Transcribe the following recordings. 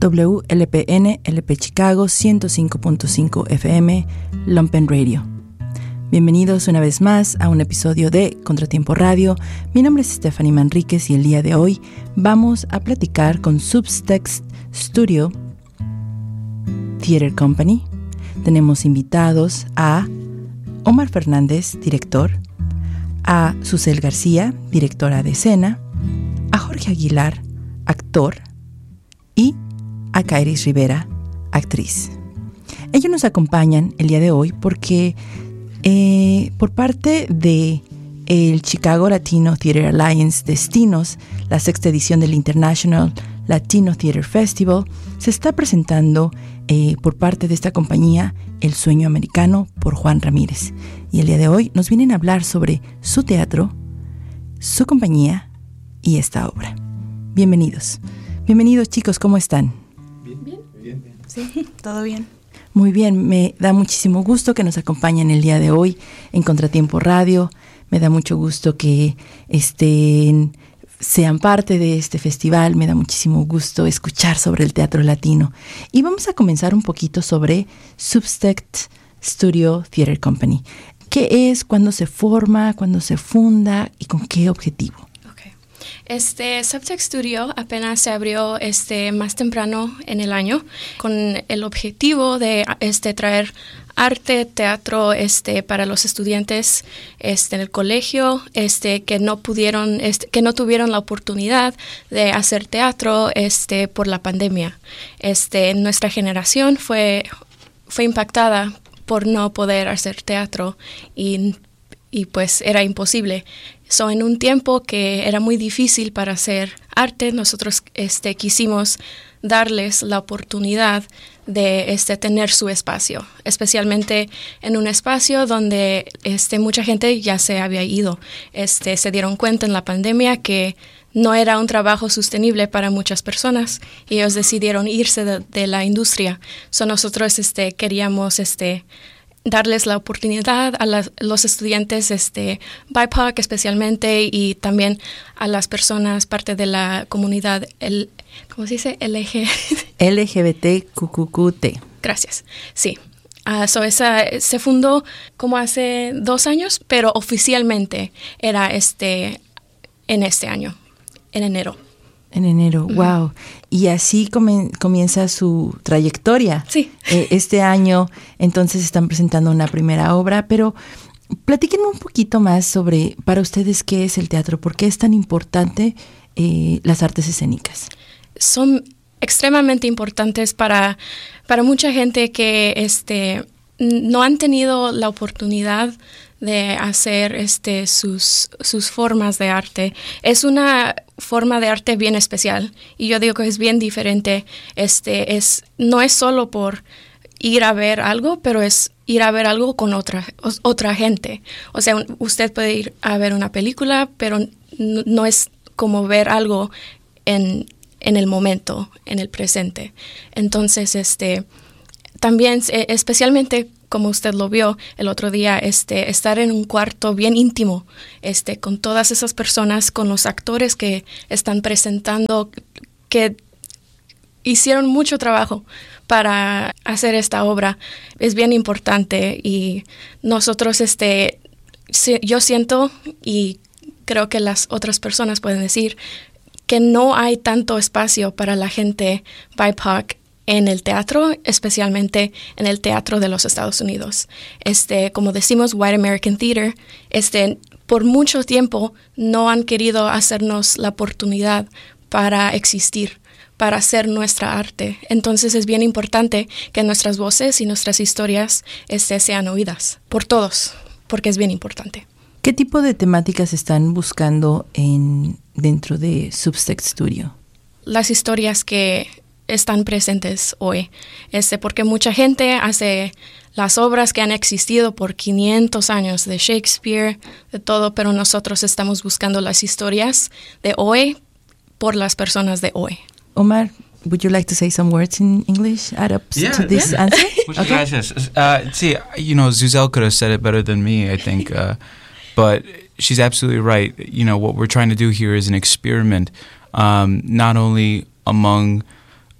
WLPN, LP Chicago, 105.5 FM, Lumpen Radio. Bienvenidos una vez más a un episodio de Contratiempo Radio. Mi nombre es Stephanie Manríquez y el día de hoy vamos a platicar con Subtext Studio Theater Company. Tenemos invitados a Omar Fernández, director, a Susel García, directora de escena, a Jorge Aguilar, actor, y a Kairis Rivera, actriz. Ellos nos acompañan el día de hoy porque por parte de el Chicago Latino Theater Alliance Destinos, la sexta edición del International Latino Theater Festival, se está presentando por parte de esta compañía El Sueño Americano por Juan Ramírez. Y el día de hoy nos vienen a hablar sobre su teatro, su compañía y esta obra. Bienvenidos. Bienvenidos, chicos, ¿cómo están? Bien. Sí, todo bien. Muy bien, me da muchísimo gusto que nos acompañen el día de hoy en Contratiempo Radio. Me da mucho gusto que sean parte de este festival. Me da muchísimo gusto escuchar sobre el teatro latino. Y vamos a comenzar un poquito sobre Subtext Studio Theater Company. ¿Qué es? ¿Cuándo se forma? ¿Cuándo se funda? ¿Y con qué objetivo? Subtext Studio apenas se abrió más temprano en el año con el objetivo de traer arte, teatro para los estudiantes en el colegio que no tuvieron la oportunidad de hacer teatro por la pandemia. Nuestra generación fue impactada por no poder hacer teatro y pues era imposible. En un tiempo que era muy difícil para hacer arte, nosotros quisimos darles la oportunidad de tener su espacio, especialmente en un espacio donde mucha gente ya se había ido. Se dieron cuenta en la pandemia que no era un trabajo sostenible para muchas personas y ellos decidieron irse de la industria. Nosotros queríamos darles la oportunidad a los estudiantes BIPOC especialmente y también a las personas parte de la comunidad ¿cómo se dice? LGBTQQT. Gracias. Sí. Esa se fundó como hace 2 años, pero oficialmente era en este año, en enero. En enero, wow. Y así comienza su trayectoria. Sí. Este año, entonces, están presentando una primera obra, pero platíquenme un poquito más sobre, para ustedes, ¿qué es el teatro? ¿Por qué es tan importante las artes escénicas? Son extremadamente importantes para mucha gente que no han tenido la oportunidad de hacer sus formas de arte. Es una forma de arte bien especial y yo digo que es bien diferente. No es solo por ir a ver algo, pero es ir a ver algo con otra gente. O sea, usted puede ir a ver una película, pero no es como ver algo en el momento, en el presente. Entonces, también, especialmente como usted lo vio el otro día, estar en un cuarto bien íntimo, con todas esas personas, con los actores que están presentando, que hicieron mucho trabajo para hacer esta obra, es bien importante. Y nosotros, yo siento, y creo que las otras personas pueden decir, que no hay tanto espacio para la gente BIPOC en el teatro, especialmente en el teatro de los Estados Unidos. Como decimos, White American Theater, por mucho tiempo no han querido hacernos la oportunidad para existir, para hacer nuestra arte. Entonces es bien importante que nuestras voces y nuestras historias sean oídas por todos, porque es bien importante. ¿Qué tipo de temáticas están buscando dentro de Subtext Studio? Las historias que están presentes hoy, porque mucha gente hace las obras que han existido por 500 años, de Shakespeare, de todo, pero nosotros estamos buscando las historias de hoy por las personas de hoy. Omar, would you like to say some words in English add up to this answer? Muchas gracias. Sí, Susel could have said it better than me, I think, but she's absolutely right. What we're trying to do here is an experiment, not only among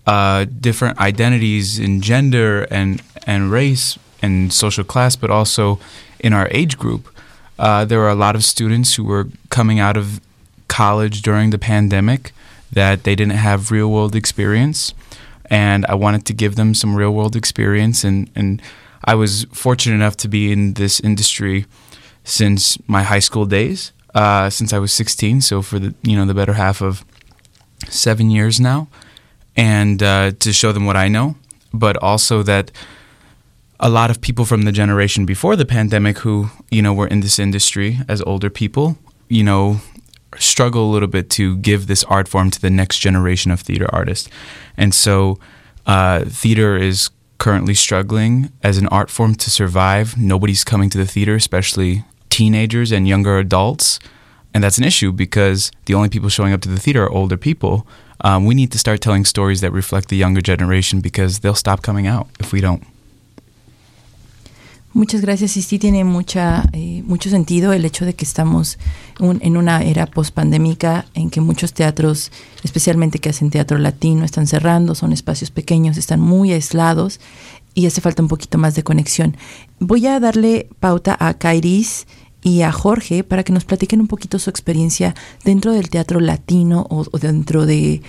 different identities in gender and race and social class, but also in our age group. There were a lot of students who were coming out of college during the pandemic that they didn't have real-world experience, and I wanted to give them some real-world experience, and I was fortunate enough to be in this industry since my high school days, since I was 16, so for the better half of 7 years now, and to show them what I know, but also that a lot of people from the generation before the pandemic who, were in this industry as older people, struggle a little bit to give this art form to the next generation of theater artists. And so theater is currently struggling as an art form to survive. Nobody's coming to the theater, especially teenagers and younger adults. And that's an issue because the only people showing up to the theater are older people. We need to start telling stories that reflect the younger generation because they'll stop coming out if we don't. Muchas gracias, y sí tiene mucho sentido el hecho de que estamos en una era post-pandémica en que muchos teatros, especialmente que hacen teatro latino, están cerrando, son espacios pequeños, están muy aislados y hace falta un poquito más de conexión. Voy a darle pauta a Kairis y a Jorge para que nos platiquen un poquito su experiencia dentro del teatro latino o dentro de...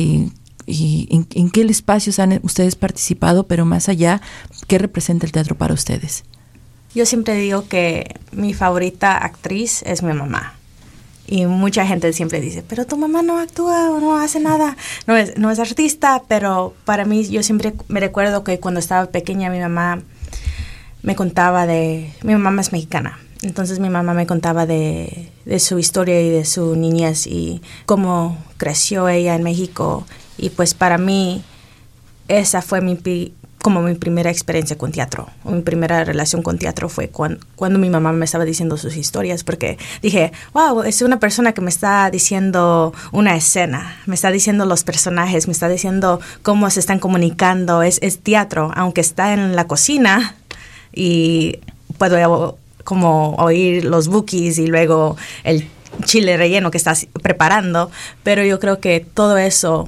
y en qué espacios han ustedes participado, pero más allá, ¿qué representa el teatro para ustedes? Yo siempre digo que mi favorita actriz es mi mamá. Y mucha gente siempre dice, pero tu mamá no actúa o no hace nada, no es artista, pero para mí yo siempre me recuerdo que cuando estaba pequeña mi mamá me contaba mi mamá es mexicana. Entonces mi mamá me contaba de su historia y de su niñez y cómo creció ella en México. Y pues para mí esa fue mi primera experiencia con teatro. Mi primera relación con teatro fue cuando mi mamá me estaba diciendo sus historias, porque dije, wow, es una persona que me está diciendo una escena, me está diciendo los personajes, me está diciendo cómo se están comunicando. Es teatro, aunque está en la cocina y puedo como oír los bukis y luego el chile relleno que estás preparando, pero yo creo que todo eso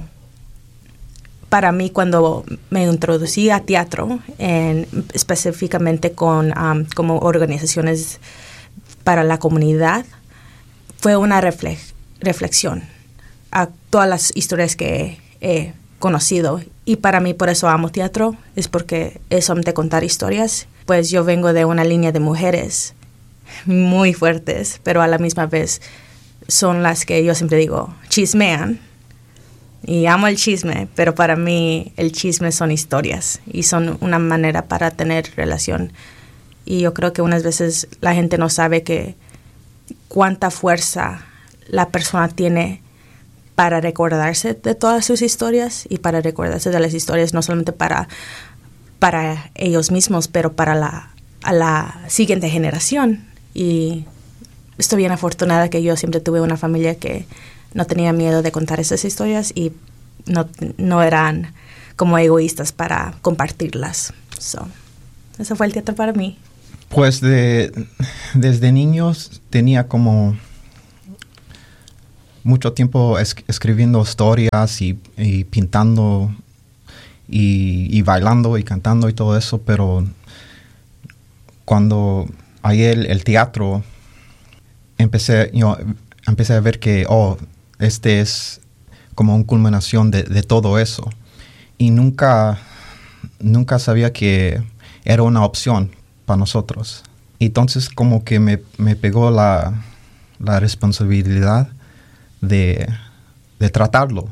para mí cuando me introducí a teatro, específicamente con como organizaciones para la comunidad, fue una reflexión a todas las historias que he conocido. Y para mí, por eso amo teatro, es porque es solamente contar historias. Pues yo vengo de una línea de mujeres muy fuertes, pero a la misma vez son las que yo siempre digo, chismean. Y amo el chisme, pero para mí el chisme son historias y son una manera para tener relación. Y yo creo que unas veces la gente no sabe cuánta fuerza la persona tiene para recordarse de todas sus historias y para recordarse de las historias no solamente para ellos mismos, pero para la siguiente generación. Y estoy bien afortunada que yo siempre tuve una familia que no tenía miedo de contar esas historias y no eran como egoístas para compartirlas. Eso fue el teatro para mí. Pues desde niños tenía como mucho tiempo escribiendo historias y pintando y bailando y cantando y todo eso, pero cuando hay el teatro empecé a ver que este es como una culminación de todo eso. Y nunca sabía que era una opción para nosotros. Entonces como que me pegó la responsabilidad de tratarlo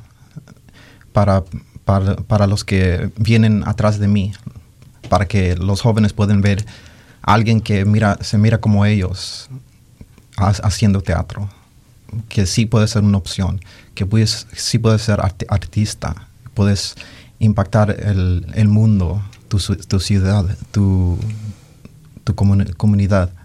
para los que vienen atrás de mí, para que los jóvenes puedan ver a alguien que se mira como ellos haciendo teatro, que sí puede ser una opción, que sí puedes ser artista, puedes impactar el mundo, tu ciudad, tu comunidad.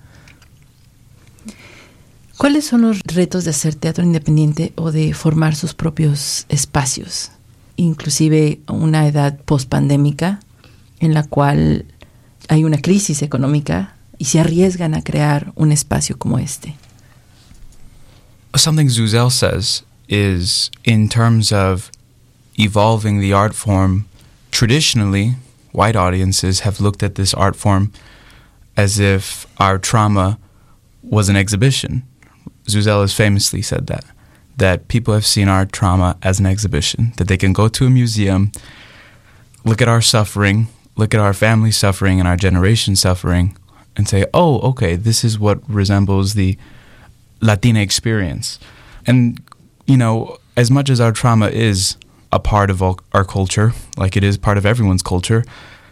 ¿Cuáles son los retos de hacer teatro independiente o de formar sus propios espacios? Inclusive una edad post-pandémica en la cual hay una crisis económica y se arriesgan a crear un espacio como este. Something Zuzel says is in terms of, evolving the art form, traditionally, white audiences have looked at this art form as if our trauma was an exhibition. Zuzelle has famously said that people have seen our trauma as an exhibition, that they can go to a museum, look at our suffering, look at our family suffering and our generation suffering, and say, oh, okay, this is what resembles the Latina experience. And, you know, as much as our trauma is a part of our culture, like it is part of everyone's culture,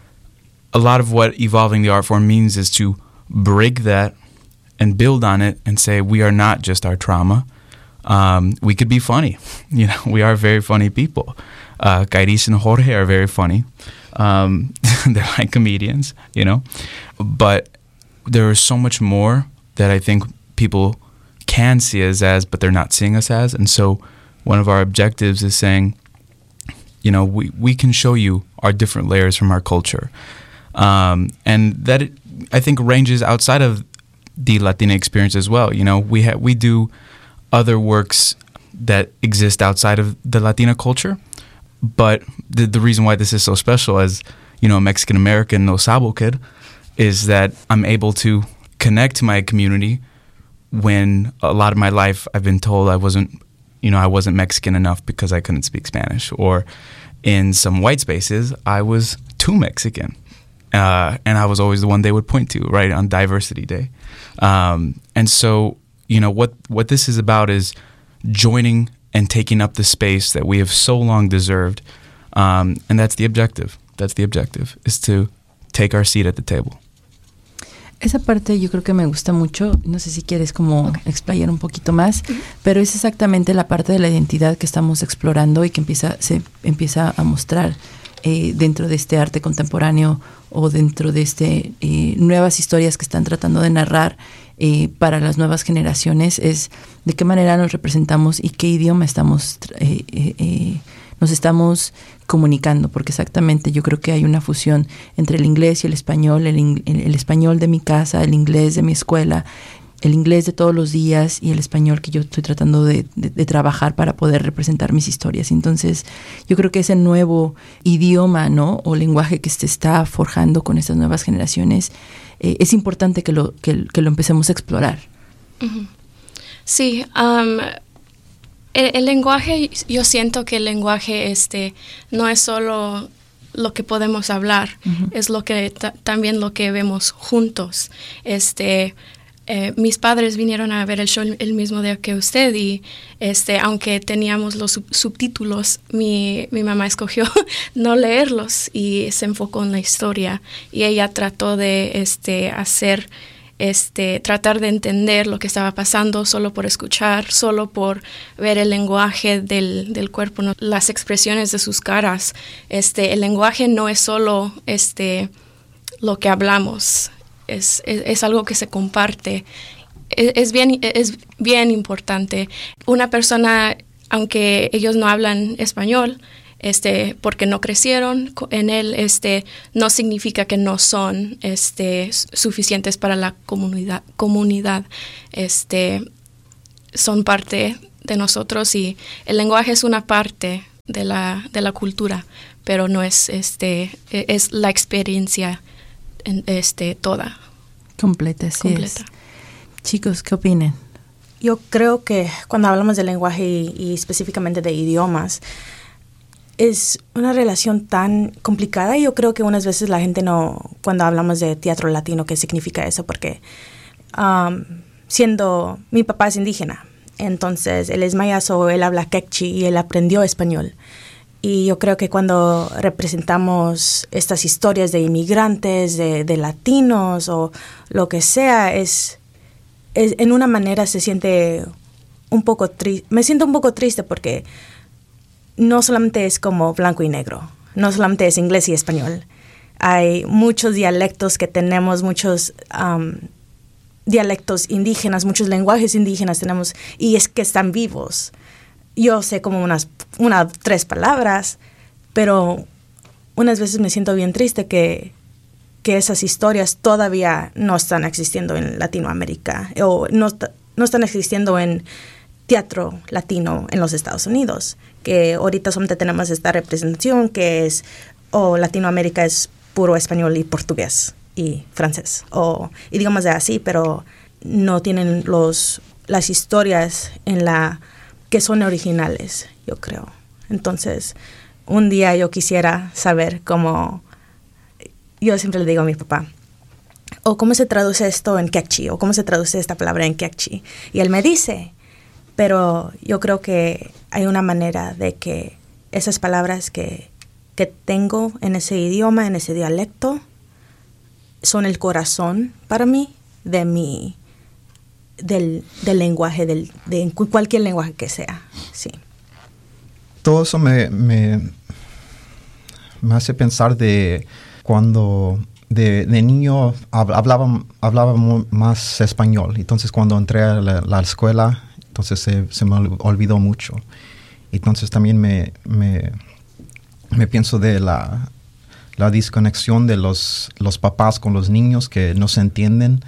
a lot of what evolving the art form means is to break that and build on it and say we are not just our trauma. We could be funny. You know, we are very funny people. Kairis and Jorge are very funny. They're like comedians, you know. But there is so much more that I think people can see us as, but they're not seeing us as. And so one of our objectives is saying, you know, we can show you our different layers from our culture. And that, I think, ranges outside of the Latina experience as well. You know, we do other works that exist outside of the Latina culture. But the reason why this is so special as, you know, a Mexican-American no sabo kid is that I'm able to connect to my community when a lot of my life I've been told I wasn't Mexican enough because I couldn't speak Spanish. Or in some white spaces, I was too Mexican. And I was always the one they would point to, right, on Diversity Day. And so, you know, what this is about is joining and taking up the space that we have so long deserved. And that's the objective. That's the objective, is to take our seat at the table. Esa parte yo creo que me gusta mucho. No sé si quieres como explayar un poquito más, pero es exactamente la parte de la identidad que estamos explorando y que se empieza a mostrar dentro de este arte contemporáneo o dentro de nuevas historias que están tratando de narrar para las nuevas generaciones. Es de qué manera nos representamos y qué idioma nos estamos comunicando, porque exactamente yo creo que hay una fusión entre el inglés y el español, el español de mi casa, el inglés de mi escuela, el inglés de todos los días y el español que yo estoy tratando de trabajar para poder representar mis historias. Entonces, yo creo que ese nuevo idioma, ¿no?, o lenguaje que se está forjando con estas nuevas generaciones, es importante que lo empecemos a explorar. Uh-huh. Sí, el lenguaje, yo siento que el lenguaje no es solo lo que podemos hablar, uh-huh, es lo que también lo que vemos juntos. Mis padres vinieron a ver el show el mismo día que usted y aunque teníamos los subtítulos, mi mamá escogió no leerlos y se enfocó en la historia y ella trató de tratar de entender lo que estaba pasando solo por escuchar, solo por ver el lenguaje del cuerpo, ¿no?, las expresiones de sus caras. El lenguaje no es solo lo que hablamos. Es algo que se comparte. Es bien importante. Una persona, aunque ellos no hablan español, porque no crecieron en él, no significa que no son suficientes para la comunidad. Son parte de nosotros y el lenguaje es una parte de la cultura, pero no es la experiencia toda. Completa, sí. Completa. Chicos, ¿qué opinan? Yo creo que cuando hablamos de lenguaje y específicamente de idiomas, es una relación tan complicada y yo creo que unas veces la gente no, cuando hablamos de teatro latino, ¿qué significa eso? Porque mi papá es indígena, entonces él es mayazo, él habla quechua y él aprendió español. Y yo creo que cuando representamos estas historias de inmigrantes, de latinos o lo que sea, es en una manera se siente un poco triste. Me siento un poco triste porque no solamente es como blanco y negro, no solamente es inglés y español. Hay muchos dialectos que tenemos, muchos dialectos indígenas, muchos lenguajes indígenas tenemos y es que están vivos. Yo sé como unas 3 palabras, pero unas veces me siento bien triste que esas historias todavía no están existiendo en Latinoamérica o no están existiendo en teatro latino en los Estados Unidos, que ahorita solamente tenemos esta representación que es, Latinoamérica es puro español y portugués y francés, y digamos así, pero no tienen las historias que son originales, yo creo. Entonces, un día yo quisiera saber cómo, yo siempre le digo a mi papá, cómo se traduce esto en quechua, o cómo se traduce esta palabra en quechua. Y él me dice, pero yo creo que hay una manera de que esas palabras que tengo en ese idioma, en ese dialecto, son el corazón para mí del lenguaje, de cualquier lenguaje que sea. Sí. Todo eso me hace pensar de cuando de niño hablaba más español. Entonces cuando entré a la escuela, entonces se me olvidó mucho. Entonces también me pienso de la desconexión de los papás con los niños que no se entienden.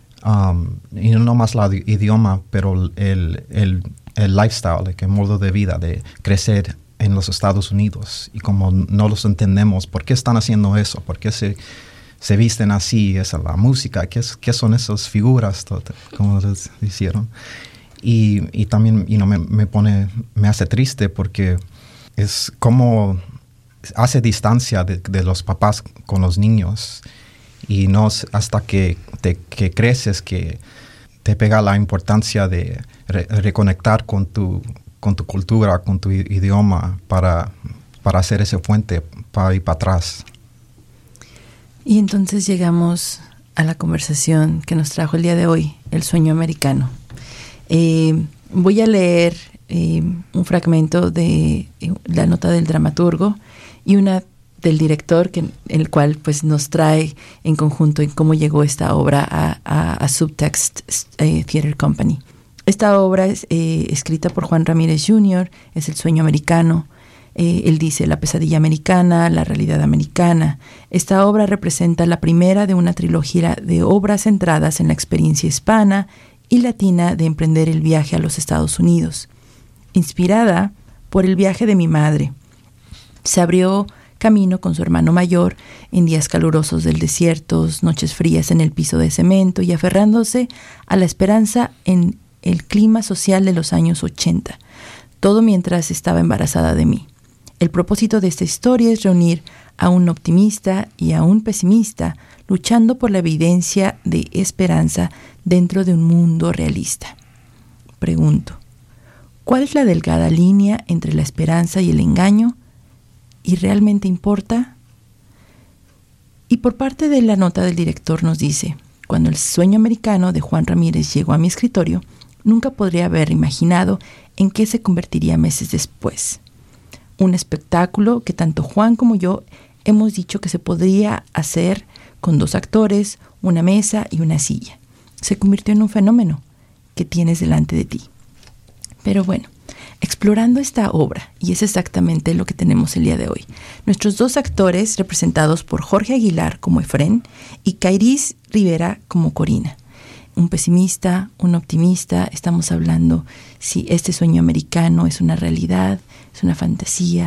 Y no más el idioma, pero el lifestyle, el modo de vida, de crecer en los Estados Unidos. Y como no los entendemos, ¿por qué están haciendo eso? ¿Por qué se visten así? Esa la música, ¿qué son esas figuras? Como les hicieron. Y también me hace triste porque es como hace distancia de los papás con los niños. Y no es hasta que creces que te pega la importancia de reconectar con tu cultura, con tu idioma, para hacer ese puente para ir para atrás. Y entonces llegamos a la conversación que nos trajo el día de hoy, el sueño americano. Voy a leer un fragmento de la nota del dramaturgo y una del director, el cual pues nos trae en conjunto en cómo llegó esta obra a Subtext Theater Company. Esta obra es escrita por Juan Ramírez Jr., es el sueño americano. Él dice la pesadilla americana, la realidad americana. Esta obra representa la primera de una trilogía de obras centradas en la experiencia hispana y latina de emprender el viaje a los Estados Unidos. Inspirada por el viaje de mi madre, se abrió camino con su hermano mayor en días calurosos del desierto, noches frías en el piso de cemento y aferrándose a la esperanza en el clima social de los años 80, todo mientras estaba embarazada de mí. El propósito de esta historia es reunir a un optimista y a un pesimista luchando por la evidencia de esperanza dentro de un mundo realista. Pregunto, ¿cuál es la delgada línea entre la esperanza y el engaño? ¿Y realmente importa? Y por parte de la nota del director nos dice, cuando el sueño americano de Juan Ramírez llegó a mi escritorio, nunca podría haber imaginado en qué se convertiría meses después. Un espectáculo que tanto Juan como yo hemos dicho que se podría hacer con 2 actores, una mesa y una silla. Se convirtió en un fenómeno que tienes delante de ti. Pero bueno, explorando esta obra, y es exactamente lo que tenemos el día de hoy. Nuestros 2 actores, representados por Jorge Aguilar como Efrén y Kairis Rivera como Corina. Un pesimista, un optimista, estamos hablando si este sueño americano es una realidad, es una fantasía,